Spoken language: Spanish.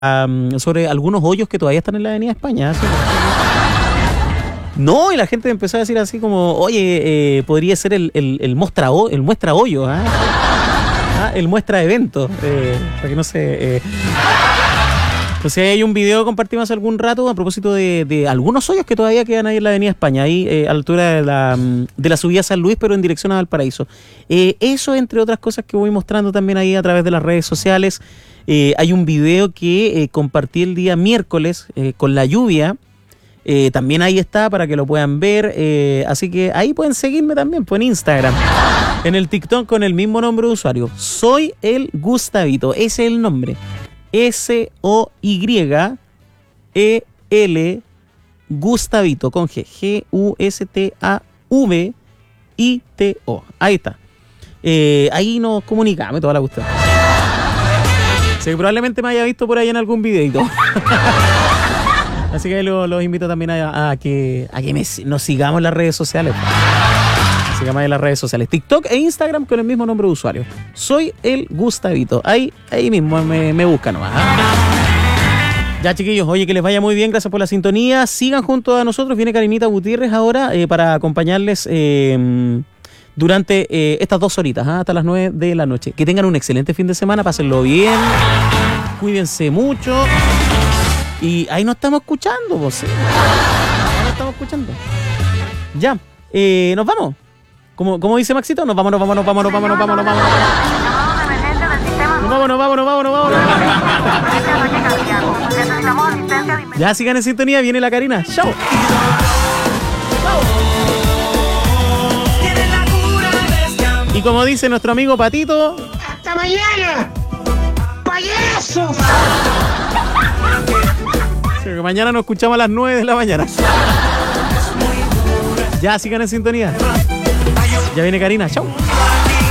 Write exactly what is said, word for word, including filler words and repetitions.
um, sobre algunos hoyos que todavía están en la Avenida España. ¿Sí? No, y la gente empezó a decir así como, oye, eh, podría ser el, el, el, mostra, el muestra hoyo, ¿eh? ¿Ah? El muestra evento, eh, para que no se... Eh. Entonces hay un video que compartimos hace algún rato a propósito de, de algunos hoyos que todavía quedan ahí en la Avenida España, ahí eh, a la altura de la, de la subida a San Luis, pero en dirección a Valparaíso. Eh, eso, entre otras cosas que voy mostrando también ahí a través de las redes sociales. Eh, hay un video que eh, compartí el día miércoles eh, con la lluvia. Eh, también ahí está para que lo puedan ver. Eh, así que ahí pueden seguirme también, pues en Instagram. En el TikTok con el mismo nombre de usuario. Soy el Gustavito. Ese es el nombre. S O Y E L Gustavito con G. G U S T A V I T O. Ahí está. Eh, ahí nos comunicamos toda la cuestión. Sí, probablemente me haya visto por ahí en algún videito. Así que los, los invito también a, a que, a que me, nos sigamos en las redes sociales. Sigamos en las redes sociales. TikTok e Instagram con el mismo nombre de usuario. Soy el Gustavito. Ahí, ahí mismo me, me buscan nomás. Ya, chiquillos, oye, que les vaya muy bien. Gracias por la sintonía. Sigan junto a nosotros. Viene Karinita Gutiérrez ahora eh, para acompañarles eh, durante eh, estas dos horitas, ¿eh? Hasta las nueve de la noche. Que tengan un excelente fin de semana. Pásenlo bien. Cuídense mucho. Y ahí nos estamos escuchando, vos. ¿Sí? Ahí nos estamos escuchando. Ya, eh, nos vamos. Como, como dice Maxito, nos vamos, nos vamos, nos vamos, nos vamos, nos vamos, nos vamos. Nos vamos, nos vamos, nos vamos, nos vamos. Ya, sigan en sintonía, viene la Karina. Chao. Y como dice nuestro amigo Patito, ¡hasta mañana! ¡Payasos! Mañana nos escuchamos a las nueve de la mañana. Ya, sigan en sintonía. Ya viene Karina, chau.